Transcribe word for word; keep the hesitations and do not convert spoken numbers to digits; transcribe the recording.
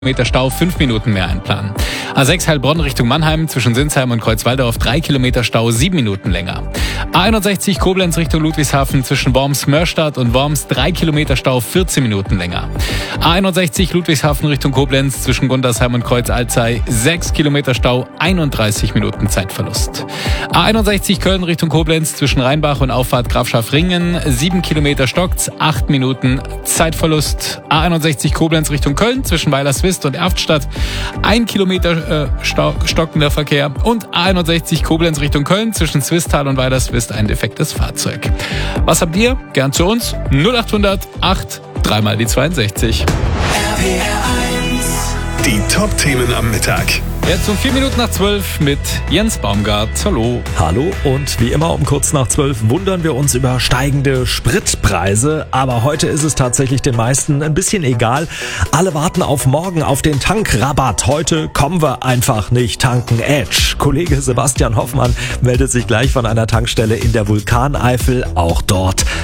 Kilometer Stau, fünf Minuten mehr einplanen. A sechs Heilbronn Richtung Mannheim zwischen Sinsheim und Kreuzwaldorf, drei Kilometer Stau, sieben Minuten länger. A einundsechzig Koblenz Richtung Ludwigshafen zwischen Worms-Mörstadt und Worms, drei Kilometer Stau, vierzehn Minuten länger. A einundsechzig Ludwigshafen Richtung Koblenz zwischen Gundersheim und Kreuz-Alzey, sechs Kilometer Stau, einunddreißig Minuten Zeitverlust. A einundsechzig Köln Richtung Koblenz zwischen Rheinbach und Auffahrt Grafschaft-Ringen, sieben Kilometer stockt's, acht Minuten Zeitverlust. A einundsechzig Koblenz Richtung Köln zwischen Weilerswist und Erftstadt, ein Kilometer äh, stau- stockender Verkehr. Und A einundsechzig Koblenz Richtung Köln zwischen Zwistal und Weilerswist ein defektes Fahrzeug. Was habt ihr? Gern zu uns. null achthundert acht, dreimal die zweiundsechzig. Die Top-Themen am Mittag. Jetzt um vier Minuten nach zwölf mit Jens Baumgart. Hallo. Hallo, und wie immer um kurz nach zwölf wundern wir uns über steigende Spritpreise. Aber heute ist es tatsächlich den meisten ein bisschen egal. Alle warten auf morgen auf den Tankrabatt. Heute kommen wir einfach nicht tanken. Edge. Kollege Sebastian Hoffmann meldet sich gleich von einer Tankstelle in der Vulkaneifel. Auch dort